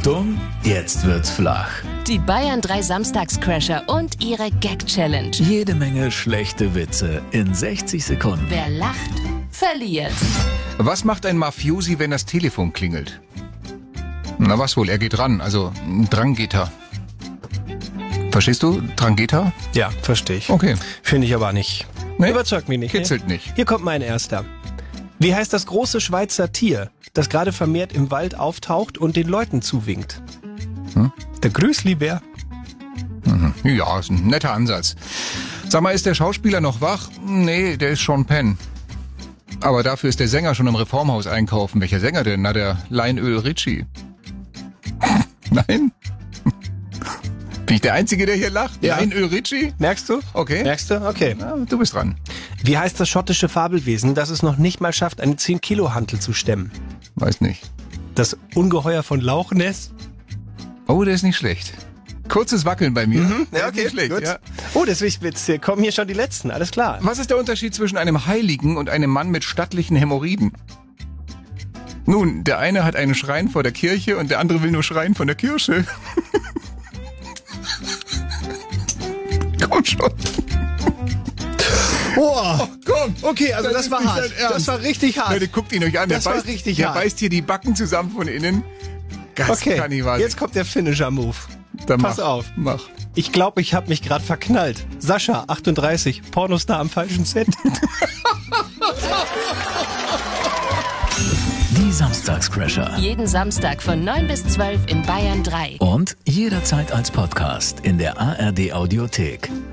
Achtung, jetzt wird's flach. Die Bayern 3 Samstagscrasher und ihre Gag-Challenge. Jede Menge schlechte Witze in 60 Sekunden. Wer lacht, verliert. Was macht ein Mafiosi, wenn das Telefon klingelt? Na was wohl, er geht ran, also Drangheta. Verstehst du? Drangheta? Ja, verstehe ich. Okay. Finde ich aber nicht. Nee? Überzeugt mich nicht. Kitzelt nicht. Hier kommt mein erster. Wie heißt das große Schweizer Tier, das gerade vermehrt im Wald auftaucht und den Leuten zuwinkt? Der Grüßlibär. Ja, ist ein netter Ansatz. Sag mal, ist der Schauspieler noch wach? Nee, der ist schon Penn. Aber dafür ist der Sänger schon im Reformhaus einkaufen. Welcher Sänger denn? Na, der Lionel Richie. Nein? Bin ich der Einzige, der hier lacht? Ja. Lionel Richie? Merkst du? Okay. Merkst du? Okay. Na, du bist dran. Wie heißt das schottische Fabelwesen, das es noch nicht mal schafft, eine 10-Kilo-Hantel zu stemmen? Weiß nicht. Das Ungeheuer von Loch Ness? Oh, der ist nicht schlecht. Kurzes Wackeln bei mir. Ja, okay, Nicht schlecht, gut. ja. Oh, jetzt kommen hier schon die letzten, alles klar. Was ist der Unterschied zwischen einem Heiligen und einem Mann mit stattlichen Hämorrhoiden? Nun, der eine hat einen Schrein vor der Kirche und der andere will nur schreien von der Kirche. Komm schon. Boah, Komm. okay, also das ist war nicht hart. dein Ernst. Das war richtig hart. Leute, guckt ihn euch an. Das der war beißt, richtig der hart. beißt hier die Backen zusammen von innen. Das Okay, kann nicht wahr sein. jetzt kommt der Finisher-Move. Dann Pass mach, auf. Mach. Ich glaube, ich habe mich gerade verknallt. Sascha, 38, Pornostar am falschen Set. Die Samstagscrasher. Jeden Samstag von 9 bis 12 in Bayern 3. Und jederzeit als Podcast in der ARD Audiothek.